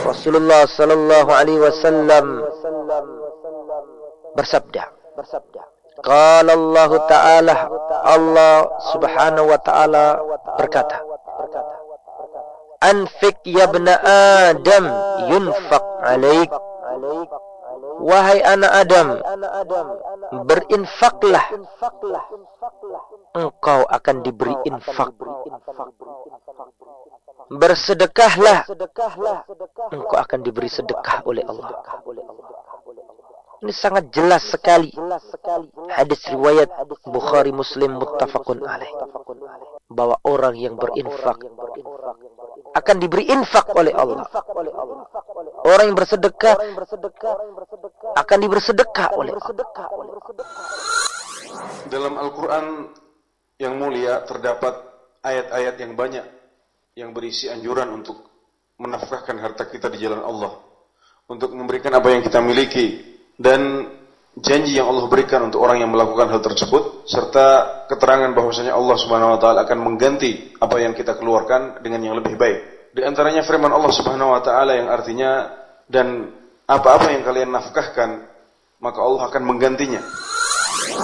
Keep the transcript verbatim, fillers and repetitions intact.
Rasulullah sallallahu alaihi wasallam bersabda, qala Allah Ta'ala, Allah Subhanahu wa Ta'ala berkata, anfik ya ibna Adam yunfaq alaik. Wahai anak Adam, berinfaklah, engkau akan diberi infak. Bersedekahlah, engkau akan diberi sedekah oleh Allah. Ini sangat jelas sekali. Hadis riwayat Bukhari Muslim muttafaqun alaih, bahwa orang yang berinfak akan diberi infak oleh Allah. Orang yang bersedekah akan diberi sedekah oleh Allah. Dalam Al-Quran yang mulia terdapat ayat-ayat yang banyak yang berisi anjuran untuk menafkahkan harta kita di jalan Allah, untuk memberikan apa yang kita miliki, dan janji yang Allah berikan untuk orang yang melakukan hal tersebut, serta keterangan bahwasanya Allah Subhanahu wa Ta'ala akan mengganti apa yang kita keluarkan dengan yang lebih baik. Di antaranya firman Allah Subhanahu wa Ta'ala yang artinya, dan apa-apa yang kalian nafkahkan maka Allah akan menggantinya.